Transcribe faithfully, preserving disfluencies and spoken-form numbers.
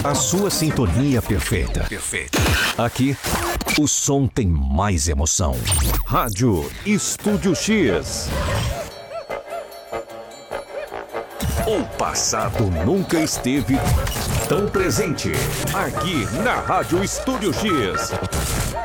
A sua sintonia perfeita. Perfeita. Aqui, o som tem mais emoção. Rádio Estúdio X. O passado nunca esteve tão presente. Aqui na Rádio Estúdio X.